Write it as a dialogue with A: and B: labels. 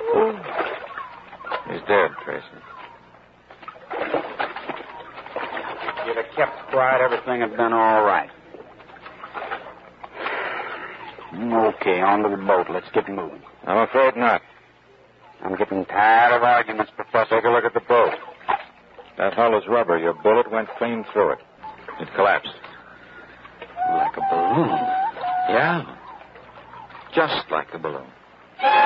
A: He's dead, Tracy.
B: If you'd have kept quiet, everything had been all right. Okay, on to the boat. Let's get moving.
A: I'm afraid not.
B: I'm getting tired of arguments, Professor.
A: Take a look at the boat. That hull is rubber. Your bullet went clean through it. It collapsed.
B: Like a balloon.
A: Yeah. Just like the balloon.